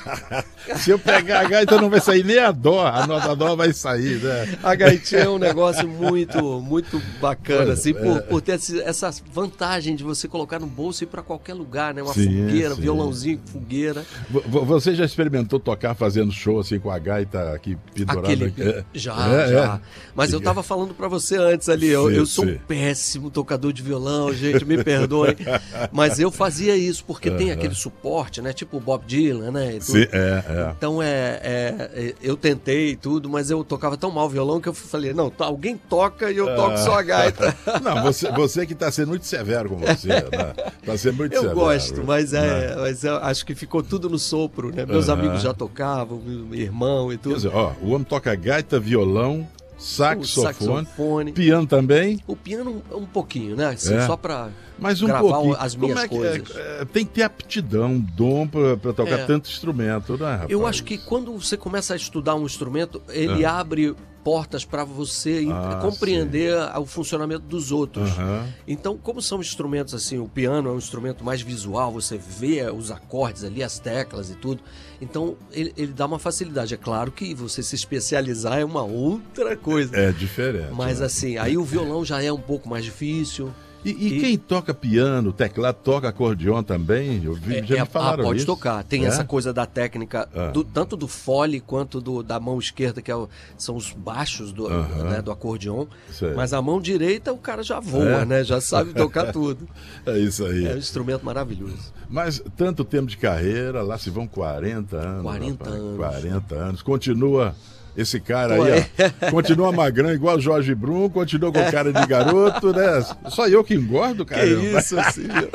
Se eu pegar a gaita, não vai sair nem a dó. A nota dó vai sair, né? A gaitinha é um negócio muito bacana, assim, por ter essa vantagem de você colocar no bolso e ir para qualquer lugar, né? Uma fogueira, violãozinho, fogueira. Você já experimentou tocar fazendo show assim com a gaita aqui pendurada? Já. Mas eu tava falando para você antes ali, eu sou um péssimo tocador de violão, gente, me perdoe. Mas eu fazia isso, porque tem aquele suporte, né? Tipo o Bob Dylan, né? Sim, Então eu tentei tudo, mas eu tocava tão mal violão que eu falei, não, alguém toca e eu toco só a gaita. Não, você que está sendo muito severo com você, né? Tá sendo muito severo. Eu gosto, mas eu acho que ficou tudo no sopro, né? Meus amigos já tocavam, meu irmão e tudo. Quer dizer, o homem toca gaita, violão, saxofone, piano também. O piano um pouquinho, né? Assim, só para gravar as minhas coisas. Tem que ter aptidão, dom para tocar tanto instrumento, né, rapaz? Eu acho que quando você começa a estudar um instrumento, ele abre portas para você compreender o funcionamento dos outros. Então, como são instrumentos assim, o piano é um instrumento mais visual, você vê os acordes ali, as teclas e tudo. Então, ele dá uma facilidade. É claro que você se especializar é uma outra coisa. É diferente. Mas assim, aí o violão já é um pouco mais difícil. E quem toca piano, teclado, toca acordeon também? Já me falaram pode isso. tocar. Tem essa coisa da técnica, tanto do fole quanto da mão esquerda, que são os baixos do acordeon. Mas a mão direita o cara já voa, né? Já sabe tocar tudo. É isso aí. É um instrumento maravilhoso. Mas tanto tempo de carreira, lá se vão 40 anos. 40 anos. 40 anos. Continua... Esse cara aí, continua magrão igual o Jorge Brum, continua com cara de garoto, né? Só eu que engordo, cara. Que isso, filho.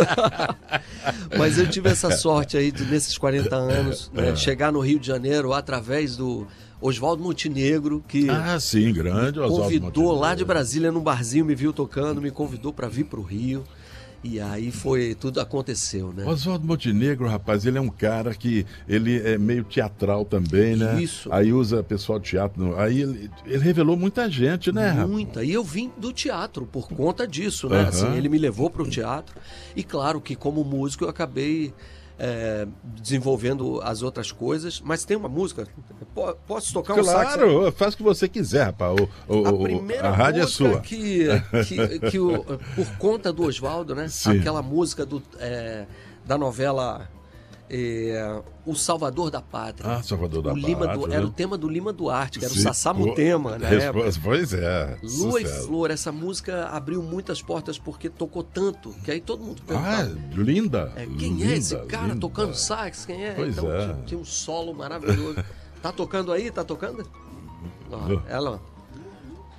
Mas eu tive essa sorte aí nesses 40 anos, né, chegar no Rio de Janeiro através do Oswaldo Montenegro, que sim, grande Oswaldo convidou Montenegro. Lá de Brasília, num barzinho, me viu tocando, me convidou para vir pro Rio. E aí tudo aconteceu, né? Oswaldo Montenegro, rapaz, ele é um cara que ele é meio teatral também, né? Isso. Aí usa pessoal de teatro. Aí ele revelou muita gente, né? Muita. E eu vim do teatro por conta disso, né? Assim, ele me levou para o teatro. E claro que como músico eu acabei desenvolvendo as outras coisas. Mas tem uma música... Posso tocar um sax? Claro, faz o que você quiser, rapaz. A rádio é sua. Que por conta do Oswaldo, né? Sim. Aquela música da novela O Salvador da Pátria. Salvador da Pátria. Era o tema do Lima Duarte, que era o Sim. Sassamutema, né? Pois é. Lua Sucesso. e Flor, essa música abriu muitas portas porque tocou tanto, que aí todo mundo perguntava. Linda. Quem é esse cara tocando sax? Quem é? Pois então tinha um solo maravilhoso. Tá tocando aí? Tá tocando? Ela